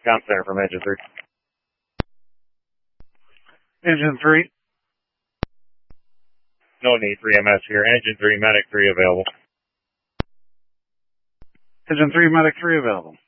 Comm Center from Engine 3. Engine 3. No need for EMS here. Engine 3, Medic 3 available. Engine 3, Medic 3 available.